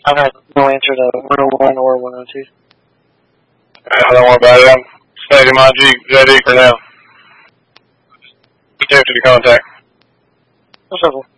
I have no answer to 101 or 102. I don't worry about it. I'm saving my JD for now. Attempted to contact. What's up?